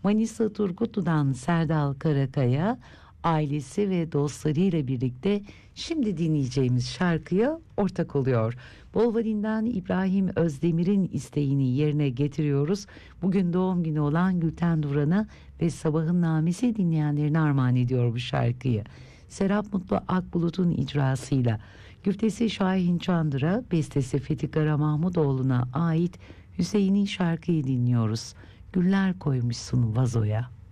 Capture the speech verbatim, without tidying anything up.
Manisa Turgutlu'dan Serdal Karakaya ailesi ve dostlarıyla birlikte şimdi dinleyeceğimiz şarkıya ortak oluyor. Bolvarin'den İbrahim Özdemir'in isteğini yerine getiriyoruz. Bugün doğum günü olan Gülten Duran'a ve Sabahın Namesi dinleyenlerine armağan ediyor bu şarkıyı. Serap Mutlu Akbulut'un icrasıyla güftesi Şahin Çandır'a, bestesi Fethi Kara Mahmudoğlu'na ait Hüseyin'in şarkıyı dinliyoruz. Güller koymuşsun vazoya.